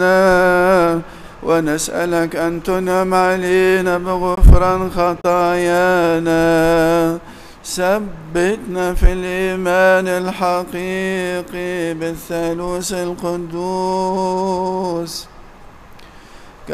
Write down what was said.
ونسألك أن تنعم علينا بغفران خطايانا. ثبتنا في الإيمان الحقيقي بالثالوث القدوس